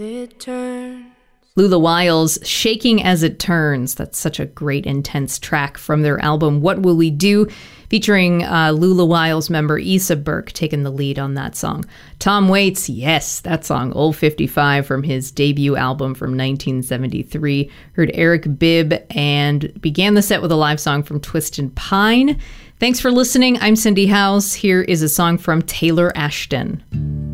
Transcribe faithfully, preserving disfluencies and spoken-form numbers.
It turns. Lula Wiles, Shaking as It Turns. That's such a great, intense track from their album, What Will We Do? Featuring uh, Lula Wiles member Issa Burke taking the lead on that song. Tom Waits, yes, that song, Old fifty-five, from his debut album from nineteen seventy-three. Heard Eric Bibb and began the set with a live song from Twisted Pine. Thanks for listening. I'm Cindy House. Here is a song from Taylor Ashton.